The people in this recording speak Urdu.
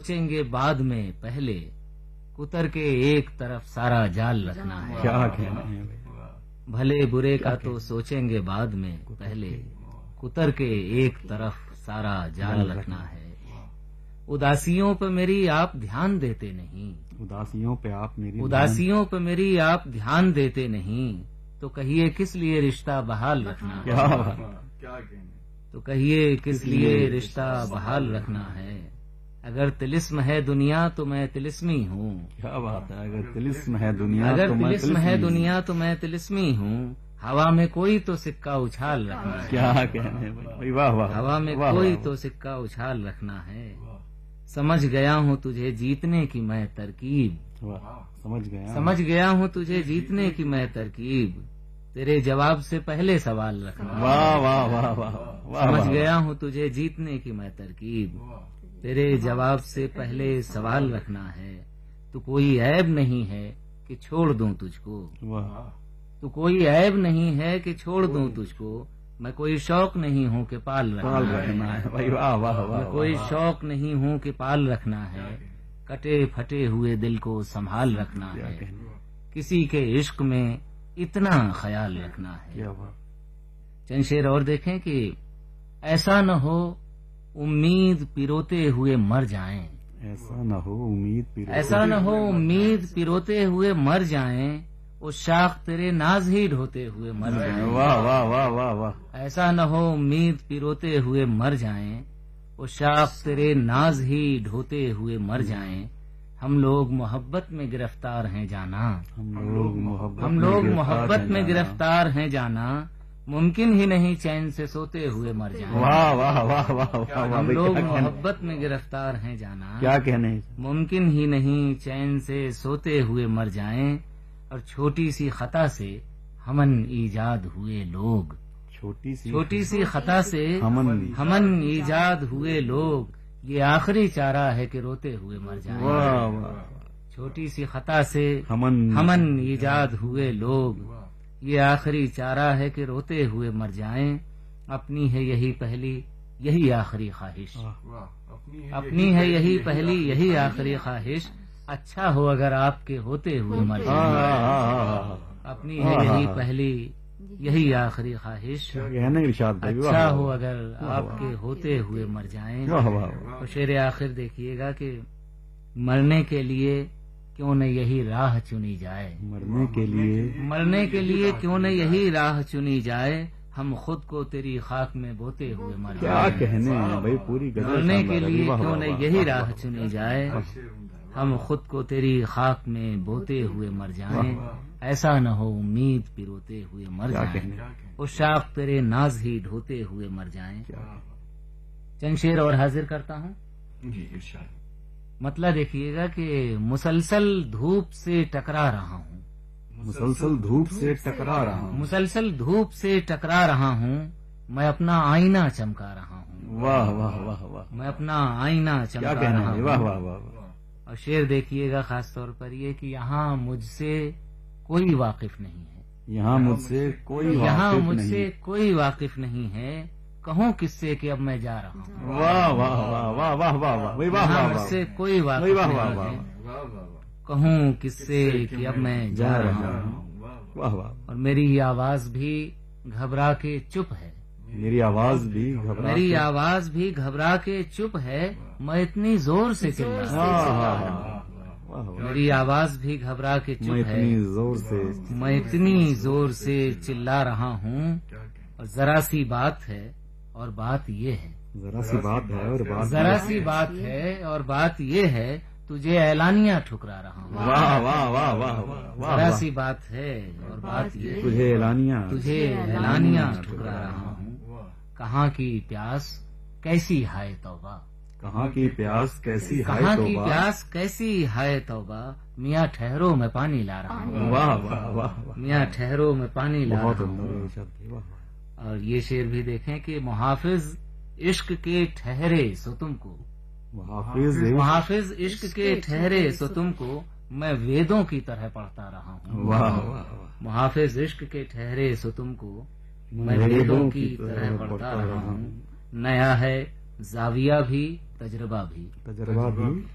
سوچیں گے بعد میں پہلے کتر کے ایک طرف سارا جال رکھنا ہے. کیا کہنا ہے بھلے برے کا تو سوچیں گے بعد میں پہلے کتر کے ایک طرف سارا جال رکھنا ہے. اداسیوں پہ میری آپ دھیان دیتے نہیں, اداسیوں پہ آپ دھیان دیتے نہیں, تو کہیے کس لیے رشتہ بحال رکھنا ہے. تو کہیے کس لیے رشتہ بحال رکھنا ہے. اگر طلسم ہے دنیا تو میں طلسمی ہوں. کیا بات ہے. اگر طلسم ہے دنیا تو میں طلسمی ہوں. ہوا میں کوئی تو سکہ اچھال رکھنا ہے. کیا کہنے بھائی, واہ واہ. ہوا میں کوئی تو سکہ اچھال رکھنا ہے. سمجھ گیا ہوں تجھے جیتنے کی میں ترکیب. سمجھ گیا ہوں تجھے جیتنے کی میں ترکیب. تیرے جواب سے پہلے سوال رکھنا. واہ واہ واہ واہ. سمجھ گیا ہوں تجھے جیتنے کی میں ترکیب. تیرے جواب سے پہلے سوال رکھنا ہے. تو کوئی عیب نہیں ہے کہ چھوڑ دوں تجھ کو. تو کوئی عیب نہیں ہے کہ چھوڑ دوں تجھ کو. میں کوئی شوق نہیں ہوں کہ پال رکھنا ہے. میں کوئی شوق نہیں ہوں کہ پال رکھنا ہے. کٹے پھٹے ہوئے دل کو سنبھال رکھنا ہے. کسی کے عشق میں اتنا خیال رکھنا ہے. چند شعر اور دیکھیں کہ ایسا نہ ہو امید پیروتے ہوئے مر جائیں. ایسا نہ ہو امید پیروتے ہوئے مر جائیں. وہ شاخ تیرے ناز ہی ڈھوتے ہوئے مر جائیں. واہ واہ واہ واہ واہ. ایسا نہ ہو امید پیروتے ہوئے مر جائیں. وہ شاخ تیرے ناز ہی ڈھوتے ہوئے مر جائیں. ہم لوگ محبت میں گرفتار ہیں جانا. ہم لوگ محبت میں گرفتار ہیں جانا. ممکن ہی نہیں چین سے سوتے ہوئے مر جائیں. واہ واہ واہ واہ. ہم لوگ محبت میں گرفتار ہیں جانا. کیا کہنے. ممکن ہی نہیں چین سے سوتے ہوئے مر جائیں. اور چھوٹی سی خطا سے ہمن ایجاد ہوئے لوگ. چھوٹی سی خطا سے ہمن ایجاد ہوئے لوگ. یہ آخری چارہ ہے کہ روتے ہوئے مر جائیں. چھوٹی سی خطا سے ہمن ایجاد ہوئے لوگ. یہ آخری چارہ ہے کہ روتے ہوئے مر جائیں. اپنی ہے یہی پہلی یہی آخری خواہش. اپنی ہے یہی پہلی یہی آخری خواہش. اچھا ہو اگر آپ کے ہوتے ہوئے مر جائیں. اپنی ہے یہی پہلی یہی آخری خواہش. اچھا ہو اگر آپ کے ہوتے ہوئے مر جائیں. اور شعر آخر دیکھیے گا کہ مرنے کے لیے کیوں نہ یہی راہ چنی جائے. مرنے کے لیے کیوں نہ یہی راہ چنی جائے. ہم خود کو تیری خاک میں بوتے ہوئے مر جائیں. کیا کہنے ہیں بھائی, پوری مرنے کے لیے کیوں نہ یہی راہ چنی جائے. ہم خود کو تیری خاک میں بوتے ہوئے مر جائیں. ایسا نہ ہو امید پیروتے ہوئے مر جائیں. اس شاخ تیرے ناز ہی ڈھوتے ہوئے مر جائیں. چند شعر اور حاضر کرتا ہوں. مطلب دیکھیے گا کہ مسلسل دھوپ سے ٹکرا رہا ہوں. مسلسل دھوپ سے ٹکرا رہا ہوں. میں اپنا آئینہ چمکا رہا ہوں. واہ واہ واہ واہ. میں اپنا آئینہ چمکا رہا ہوں. واہ واہ واہ. اور شعر دیکھیے گا خاص طور پر یہ کہ یہاں مجھ سے کوئی واقف نہیں ہے. یہاں مجھ سے کوئی واقف نہیں ہے. کہوں کس سے کہ اب میں جا رہا ہوں. واہ واہ واہ واہ واہ واہ. یہاں مجھ سے کوئی واقف نہیں ہے. کہوں کس سے کہ اب میں جا رہا ہوں. واہ واہ. اور میری آواز بھی گھبرا کے چپ ہے. میری آواز بھی گھبرا کے چپ ہے. میں اتنی زور سے میری آواز بھی گھبرا کے چپ ہے. میں اتنی زور سے چلا رہا ہوں. اور ذرا سی بات ہے اور بات یہ ہے. ذرا سی بات ہے اور بات یہ ہے. تجھے اعلانیہ ٹھکرا رہا ہوں. واہ واہ واہ واہ. ذرا سی بات ہے اور بات یہ تجھے اعلانیہ ٹھکرا رہا ہوں. کہاں کی پیاس کیسی ہائے توبہ. کہاں کی پیاس کیسی ہائے توبہ. میاں ٹھہرو میں پانی لا رہا ہوں. واہ واہ واہ. میاں ٹھہرو میں پانی لا رہا ہوں. اور یہ شعر بھی دیکھیں کہ محافظ عشق کے ٹھہرے سو تم کو. محافظ عشق کے ٹھہرے سو تم کو. میں ویدوں کی طرح پڑھتا رہا ہوں. محافظ عشق کے ٹھہرے سو تم کو. میں ویدوں کی طرح پڑھتا رہا ہوں. نیا ہے زاویہ بھی تجربہ بھی.